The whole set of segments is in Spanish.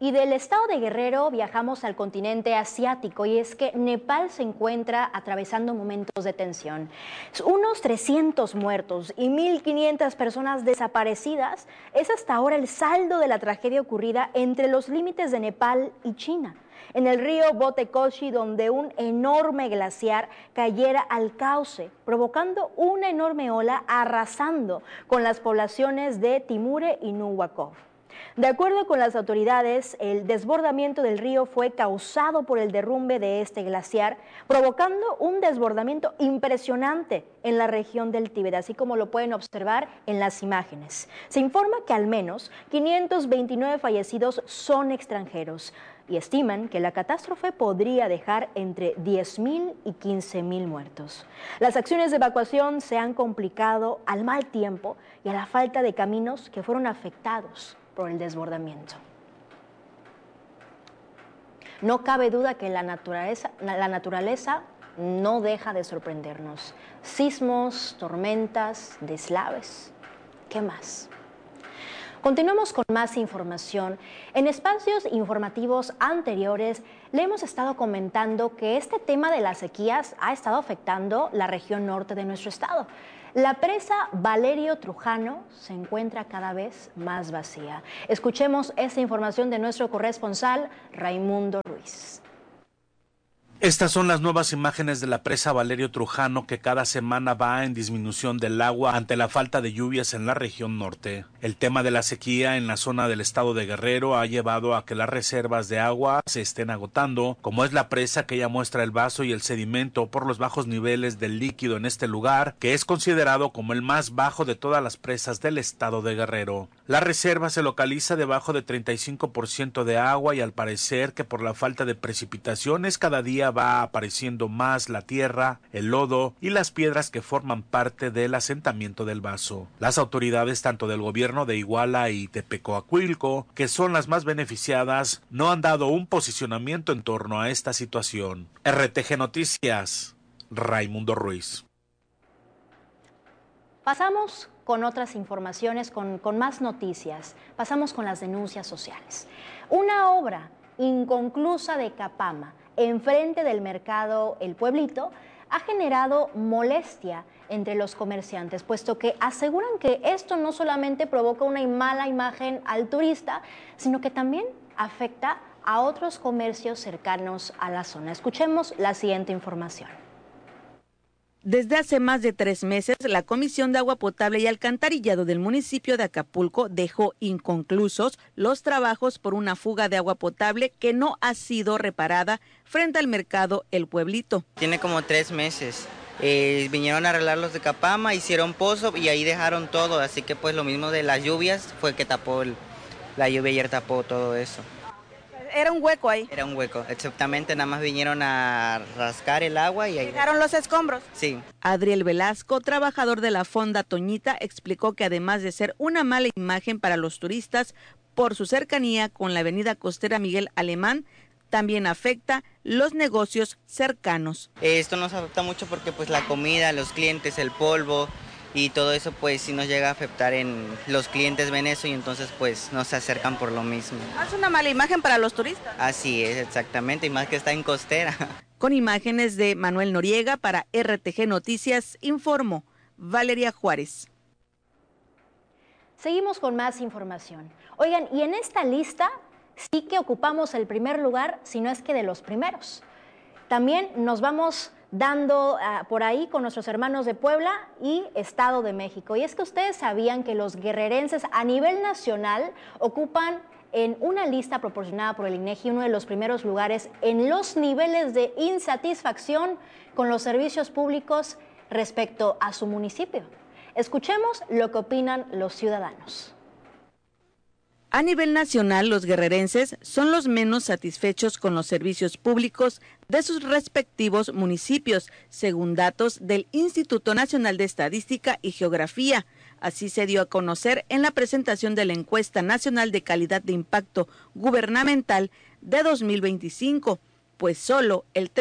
Y del estado de Guerrero viajamos al continente asiático y es que Nepal se encuentra atravesando momentos de tensión. Unos 300 muertos y 1.500 personas desaparecidas es hasta ahora el saldo de la tragedia ocurrida entre los límites de Nepal y China. En el río Botekoshi, donde un enorme glaciar cayera al cauce, provocando una enorme ola arrasando con las poblaciones de Timure y Nuwakov. De acuerdo con las autoridades, el desbordamiento del río fue causado por el derrumbe de este glaciar, provocando un desbordamiento impresionante en la región del Tíbet, así como lo pueden observar en las imágenes. Se informa que al menos 529 fallecidos son extranjeros y estiman que la catástrofe podría dejar entre 10.000 y 15.000 muertos. Las acciones de evacuación se han complicado al mal tiempo y a la falta de caminos que fueron afectados por el desbordamiento. No cabe duda que la naturaleza no deja de sorprendernos. Sismos, tormentas, deslaves, ¿qué más? Continuamos con más información. En espacios informativos anteriores le hemos estado comentando que este tema de las sequías ha estado afectando la región norte de nuestro estado. La presa Valerio Trujano se encuentra cada vez más vacía. Escuchemos esta información de nuestro corresponsal Raimundo Ruiz. Estas son las nuevas imágenes de la presa Valerio Trujano, que cada semana va en disminución del agua ante la falta de lluvias en la región norte. El tema de la sequía en la zona del estado de Guerrero ha llevado a que las reservas de agua se estén agotando, como es la presa que ya muestra el vaso y el sedimento por los bajos niveles del líquido en este lugar, que es considerado como el más bajo de todas las presas del estado de Guerrero. La reserva se localiza debajo de 35% de agua y al parecer que por la falta de precipitaciones cada día va apareciendo más la tierra, el lodo y las piedras que forman parte del asentamiento del vaso. Las autoridades tanto del gobierno de Iguala y Tepecoacuilco, que son las más beneficiadas, no han dado un posicionamiento en torno a esta situación. RTG Noticias, Raimundo Ruiz. Pasamos con otras informaciones, con más noticias. Pasamos con las denuncias sociales. Una obra inconclusa de Capama enfrente del mercado El Pueblito ha generado molestia entre los comerciantes, puesto que aseguran que esto no solamente provoca una mala imagen al turista, sino que también afecta a otros comercios cercanos a la zona. Escuchemos la siguiente información. Desde hace más de 3 meses, la Comisión de Agua Potable y Alcantarillado del municipio de Acapulco dejó inconclusos los trabajos por una fuga de agua potable que no ha sido reparada frente al mercado El Pueblito. Tiene como 3 meses. Vinieron a arreglar los de Capama, hicieron pozo y ahí dejaron todo, así que pues lo mismo de las lluvias fue que tapó la lluvia ayer tapó todo eso. ¿Era un hueco ahí? Era un hueco, exactamente, nada más vinieron a rascar el agua y ahí... ¿Dejaron los escombros? Sí. Adriel Velasco, trabajador de la Fonda Toñita, explicó que además de ser una mala imagen para los turistas por su cercanía con la avenida costera Miguel Alemán, también afecta los negocios cercanos. Esto nos afecta mucho porque pues la comida, los clientes, el polvo y todo eso pues sí nos llega a afectar en los clientes, ven eso y entonces pues no se acercan por lo mismo. ¿Es una mala imagen para los turistas? Así es, exactamente, y más que está en costera. Con imágenes de Manuel Noriega para RTG Noticias, informó Valeria Juárez. Seguimos con más información. Oigan, y en esta lista sí que ocupamos el primer lugar, si no es que de los primeros. También nos vamos dando por ahí con nuestros hermanos de Puebla y Estado de México. Y es que ustedes sabían que los guerrerenses a nivel nacional ocupan en una lista proporcionada por el INEGI uno de los primeros lugares en los niveles de insatisfacción con los servicios públicos respecto a su municipio. Escuchemos lo que opinan los ciudadanos. A nivel nacional, los guerrerenses son los menos satisfechos con los servicios públicos de sus respectivos municipios, según datos del Instituto Nacional de Estadística y Geografía. Así se dio a conocer en la presentación de la Encuesta Nacional de Calidad de Impacto Gubernamental de 2025, pues solo el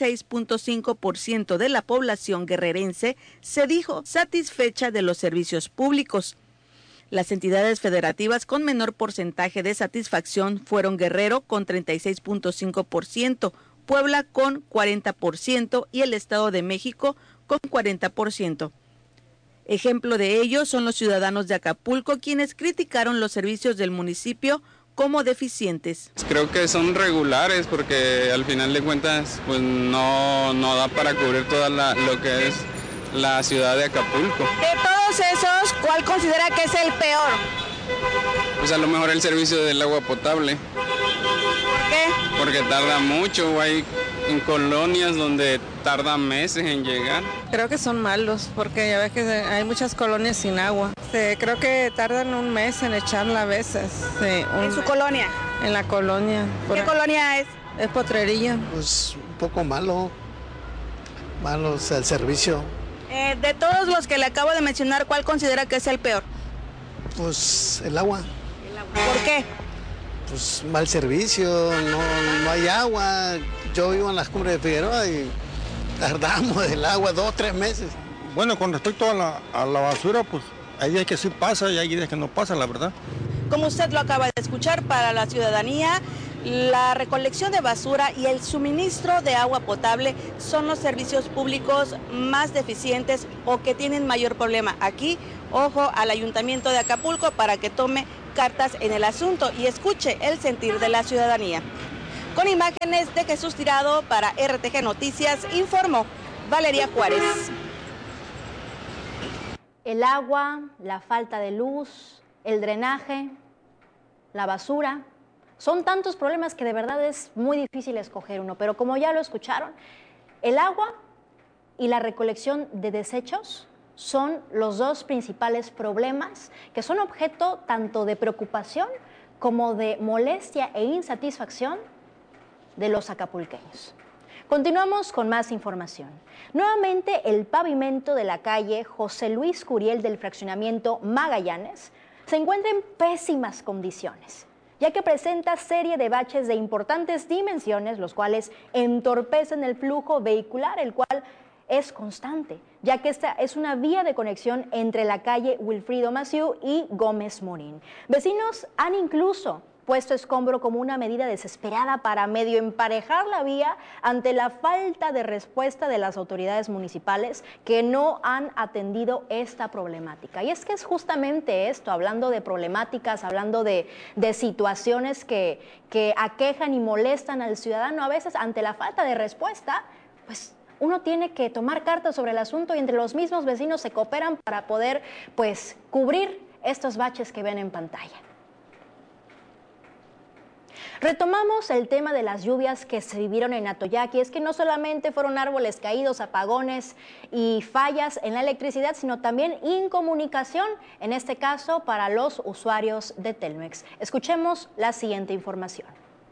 36.5% de la población guerrerense se dijo satisfecha de los servicios públicos. Las entidades federativas con menor porcentaje de satisfacción fueron Guerrero con 36.5%, Puebla con 40% y el Estado de México con 40%. Ejemplo de ello son los ciudadanos de Acapulco, quienes criticaron los servicios del municipio como deficientes. Creo que son regulares porque al final de cuentas pues no da para cubrir toda lo que es la ciudad de Acapulco. De todos esos, ¿cuál considera que es el peor? Pues a lo mejor el servicio del agua potable. ¿Por qué? Porque tarda mucho, hay en colonias donde tarda meses en llegar. Creo que son malos porque ya ves que hay muchas colonias sin agua. Creo que tardan un mes en echarla a veces. ¿En su colonia? En la colonia. ¿Qué colonia es? Es Potrerillo. Pues un poco malo el servicio. De todos los que le acabo de mencionar, ¿cuál considera que es el peor? Pues el agua. ¿Por qué? Pues mal servicio, no hay agua. Yo vivo en las Cumbres de Figueroa y tardamos el agua 2-3 meses. Bueno, con respecto a la basura, pues hay días que sí pasa y hay días que no pasa, la verdad. Como usted lo acaba de escuchar, para la ciudadanía, la recolección de basura y el suministro de agua potable son los servicios públicos más deficientes o que tienen mayor problema. Aquí, ojo al Ayuntamiento de Acapulco para que tome cartas en el asunto y escuche el sentir de la ciudadanía. Con imágenes de Jesús Tirado para RTG Noticias, informó Valeria Juárez. El agua, la falta de luz, el drenaje, la basura, son tantos problemas que de verdad es muy difícil escoger uno, pero como ya lo escucharon, el agua y la recolección de desechos son los dos principales problemas que son objeto tanto de preocupación como de molestia e insatisfacción de los acapulqueños. Continuamos con más información. Nuevamente, el pavimento de la calle José Luis Curiel del fraccionamiento Magallanes se encuentra en pésimas condiciones, ya que presenta serie de baches de importantes dimensiones, los cuales entorpecen el flujo vehicular, el cual es constante, ya que esta es una vía de conexión entre la calle Wilfrido Maciú y Gómez Morín. Vecinos han incluso puesto escombro como una medida desesperada para medio emparejar la vía ante la falta de respuesta de las autoridades municipales que no han atendido esta problemática. Y es que es justamente esto, hablando de problemáticas, hablando de situaciones que aquejan y molestan al ciudadano, a veces ante la falta de respuesta, pues uno tiene que tomar cartas sobre el asunto y entre los mismos vecinos se cooperan para poder pues cubrir estos baches que ven en pantalla. Retomamos el tema de las lluvias que se vivieron en Atoyac, y es que no solamente fueron árboles caídos, apagones y fallas en la electricidad, sino también incomunicación, en este caso para los usuarios de Telmex. Escuchemos la siguiente información.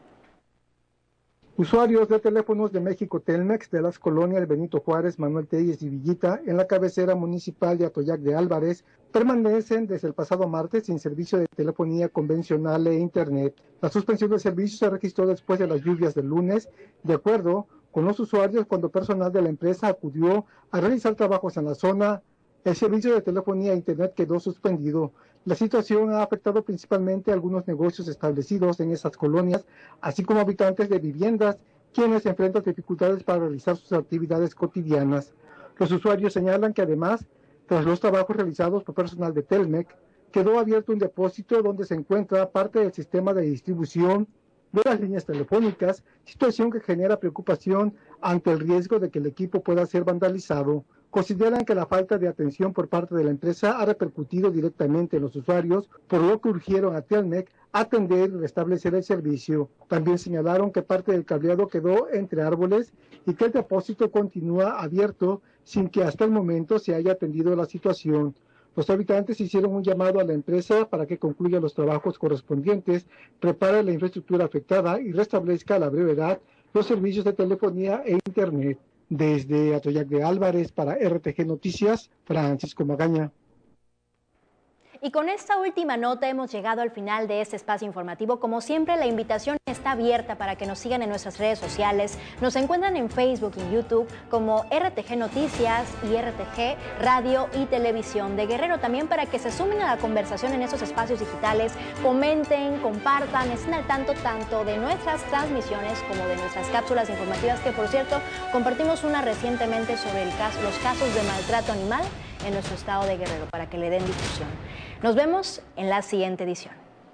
Usuarios de teléfonos de México Telmex de las colonias Benito Juárez, Manuel Telles y Villita, en la cabecera municipal de Atoyac de Álvarez, permanecen desde el pasado martes sin servicio de telefonía convencional e internet. La suspensión del servicio se registró después de las lluvias del lunes, de acuerdo con los usuarios, cuando personal de la empresa acudió a realizar trabajos en la zona. El servicio de telefonía e internet quedó suspendido. La situación ha afectado principalmente a algunos negocios establecidos en esas colonias, así como habitantes de viviendas, quienes enfrentan dificultades para realizar sus actividades cotidianas. Los usuarios señalan que además, tras los trabajos realizados por personal de Telmex, quedó abierto un depósito donde se encuentra parte del sistema de distribución de las líneas telefónicas, situación que genera preocupación ante el riesgo de que el equipo pueda ser vandalizado. Consideran que la falta de atención por parte de la empresa ha repercutido directamente en los usuarios, por lo que urgieron a Telmex atender y restablecer el servicio. También señalaron que parte del cableado quedó entre árboles y que el depósito continúa abierto sin que hasta el momento se haya atendido la situación. Los habitantes hicieron un llamado a la empresa para que concluya los trabajos correspondientes, prepare la infraestructura afectada y restablezca a la brevedad los servicios de telefonía e internet. Desde Atoyac de Álvarez para RTG Noticias, Francisco Magaña. Y con esta última nota hemos llegado al final de este espacio informativo. Como siempre, la invitación está abierta para que nos sigan en nuestras redes sociales. Nos encuentran en Facebook y YouTube como RTG Noticias y RTG Radio y Televisión de Guerrero. También para que se sumen a la conversación en estos espacios digitales, comenten, compartan, estén al tanto de nuestras transmisiones como de nuestras cápsulas informativas, que por cierto compartimos una recientemente sobre los casos de maltrato animal en nuestro estado de Guerrero, para que le den difusión. Nos vemos en la siguiente edición.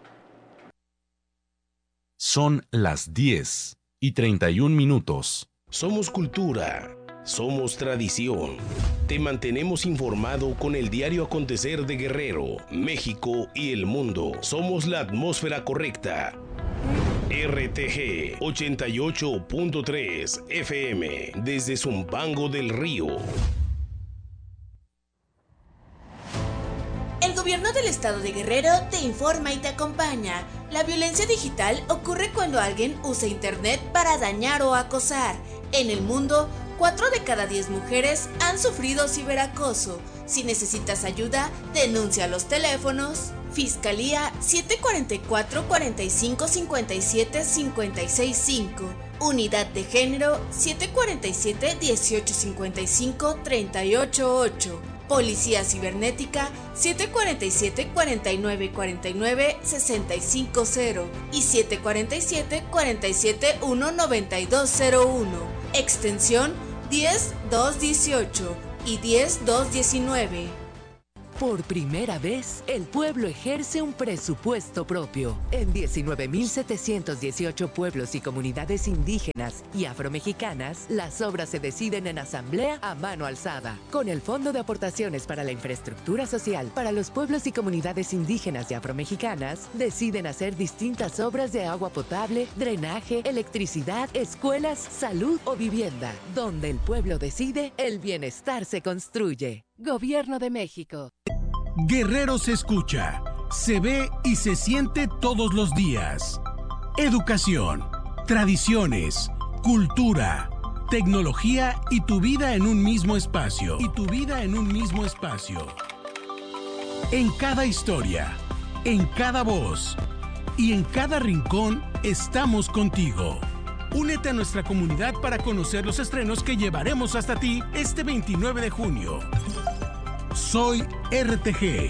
Son las 10:31. Somos cultura, somos tradición. Te mantenemos informado con el diario acontecer de Guerrero, México y el mundo. Somos la atmósfera correcta. RTG 88.3 FM desde Zumpango del Río. El gobierno del estado de Guerrero te informa y te acompaña. La violencia digital ocurre cuando alguien usa internet para dañar o acosar. En el mundo, 4 de cada 10 mujeres han sufrido ciberacoso. Si necesitas ayuda, denuncia a los teléfonos Fiscalía 744 45 57 565, Unidad de Género 747 18 55 38 8, Policía Cibernética 747 49 49 65 0 y 747 47 1 9201, extensión 10218 y 10219. Por primera vez, el pueblo ejerce un presupuesto propio. En 19.718 pueblos y comunidades indígenas y afromexicanas, las obras se deciden en asamblea a mano alzada. Con el Fondo de Aportaciones para la Infraestructura Social para los pueblos y comunidades indígenas y afromexicanas, deciden hacer distintas obras de agua potable, drenaje, electricidad, escuelas, salud o vivienda. Donde el pueblo decide, el bienestar se construye. Gobierno de México. Guerrero se escucha, se ve y se siente todos los días. Educación, tradiciones, cultura, tecnología y tu vida en un mismo espacio. En cada historia, en cada voz y en cada rincón estamos contigo. Únete a nuestra comunidad para conocer los estrenos que llevaremos hasta ti este 29 de junio. Soy RTG.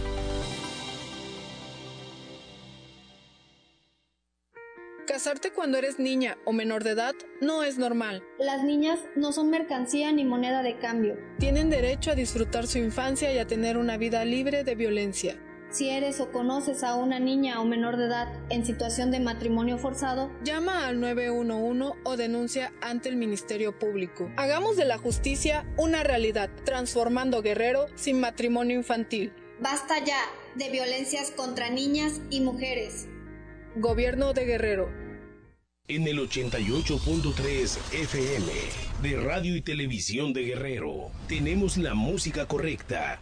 Casarte cuando eres niña o menor de edad no es normal. Las niñas no son mercancía ni moneda de cambio. Tienen derecho a disfrutar su infancia y a tener una vida libre de violencia. Si eres o conoces a una niña o menor de edad en situación de matrimonio forzado, llama al 911 o denuncia ante el Ministerio Público. Hagamos de la justicia una realidad, transformando Guerrero sin matrimonio infantil. Basta ya de violencias contra niñas y mujeres. Gobierno de Guerrero. En el 88.3 FM de Radio y Televisión de Guerrero, tenemos la música correcta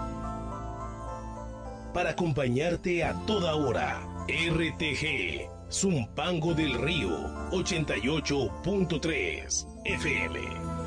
para acompañarte a toda hora. RTG, Zumpango del Río, 88.3 FM.